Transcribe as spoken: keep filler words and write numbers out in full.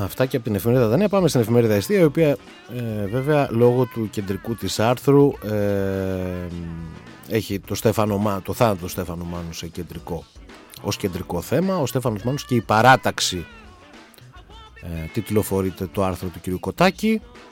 Αυτά και από την εφημερίδα Δανία. Πάμε στην εφημερίδα Εστία, η οποία ε, βέβαια λόγω του κεντρικού της άρθρου ε, έχει το, Στέφανο, το θάνατο του Στέφανου Μάνου σε κεντρικό, ως κεντρικό θέμα. Ο Στέφανος Μάνους και η παράταξη, ε, τιτλοφορείται το άρθρο του κ. Κωτάκη.